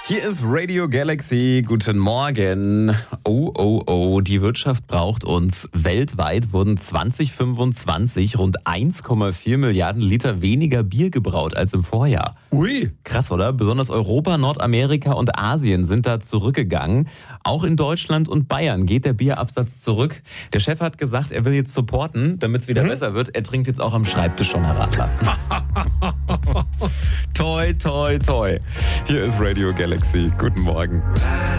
Hier ist Radio Galaxy. Guten Morgen. Oh, die Wirtschaft braucht uns. Weltweit wurden 2025 rund 1,4 Milliarden Liter weniger Bier gebraut als im Vorjahr. Ui. Krass, oder? Besonders Europa, Nordamerika und Asien sind da zurückgegangen. Auch in Deutschland und Bayern geht der Bierabsatz zurück. Der Chef hat gesagt, er will jetzt supporten, damit es wieder besser wird. Er trinkt jetzt auch am Schreibtisch schon, Herr Radler. Toi, toi, toi. Hier ist Radio Galaxy. Guten Morgen.